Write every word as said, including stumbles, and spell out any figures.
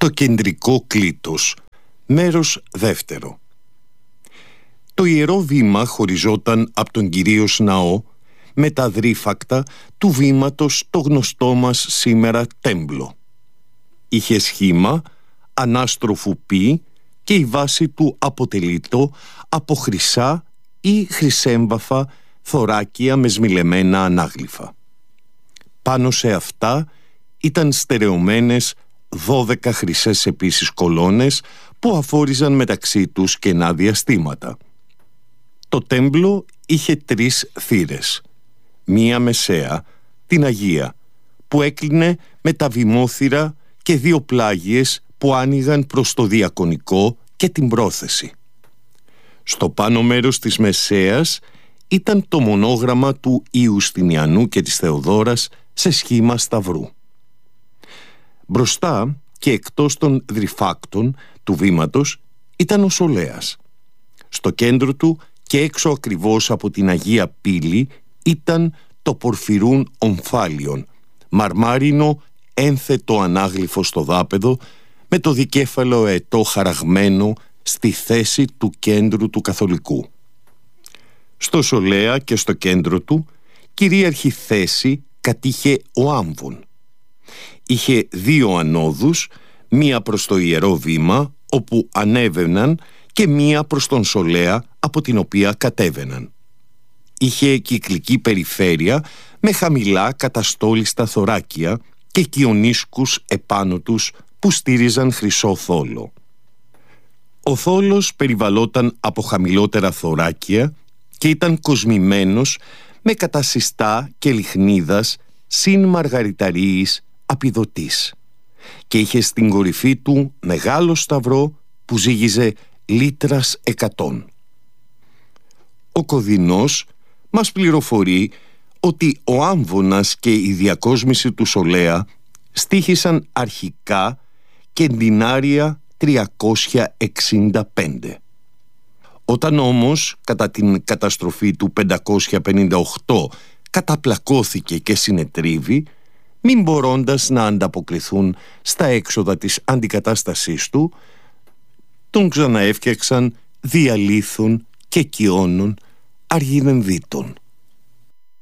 Το κεντρικό κλήτος, μέρος δεύτερο. Το ιερό βήμα χωριζόταν από τον κυρίως ναό με τα δρύφακτα του βήματος το γνωστό μας σήμερα τέμπλο. Είχε σχήμα ανάστροφου πι και η βάση του αποτελείτο από χρυσά ή χρυσέμβαφα θωράκια με σμιλεμένα ανάγλυφα. Πάνω σε αυτά ήταν στερεωμένες δώδεκα χρυσές επίσης κολόνες που αφόριζαν μεταξύ τους κενά διαστήματα. Το τέμπλο είχε τρεις θύρες. Μία μεσαία, την Αγία, που έκλεινε με τα βημόθυρα και δύο πλάγιες που άνοιγαν προς το διακονικό και την πρόθεση. Στο πάνω μέρος της μεσαίας ήταν το μονόγραμμα του Ιουστινιανού και της Θεοδόρας σε σχήμα σταυρού. Μπροστά και εκτός των δρυφάκτων του βήματος ήταν ο Σολέας. Στο κέντρο του και έξω ακριβώς από την Αγία Πύλη ήταν το πορφυρούν ομφάλιον, μαρμάρινο ένθετο ανάγλυφο στο δάπεδο με το δικέφαλο αετό χαραγμένο στη θέση του κέντρου του καθολικού. Στο Σολέα και στο κέντρο του κυρίαρχη θέση κατήχε ο άμβων. Είχε δύο ανόδους, μία προς το ιερό βήμα όπου ανέβαιναν και μία προς τον Σολέα από την οποία κατέβαιναν. Είχε κυκλική περιφέρεια με χαμηλά καταστόλιστα θωράκια και κοιονίσκους επάνω τους που στήριζαν χρυσό θόλο. Ο θόλος περιβαλλόταν από χαμηλότερα θωράκια και ήταν κοσμημένος με κατασυστά και λιχνίδας συν μαργαριταρίης απειδωτής και είχε στην κορυφή του μεγάλο σταυρό που ζύγιζε λίτρας εκατόν. Ο Κωδινός μας πληροφορεί ότι ο άμβονας και η διακόσμηση του Σολέα στοίχησαν αρχικά κεντινάρια τριακόσια εξήντα πέντε. Όταν όμως κατά την καταστροφή του πεντακόσια πενήντα οκτώ καταπλακώθηκε και συνετρίβη, μην μπορώντας να ανταποκριθούν στα έξοδα της αντικατάστασής του, τον ξαναέφτιαξαν διαλύθων και κοιώνων αργυρενδύτων.